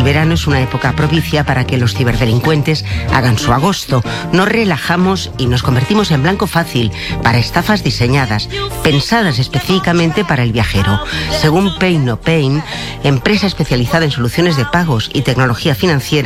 verano es una época propicia para que los ciberdelincuentes hagan su agosto. Nos relajamos y nos convertimos en blanco fácil para estafas diseñadas, pensadas específicamente para el viajero. Según Pay No Pain, empresa especializada en soluciones de pagos y tecnología financiera,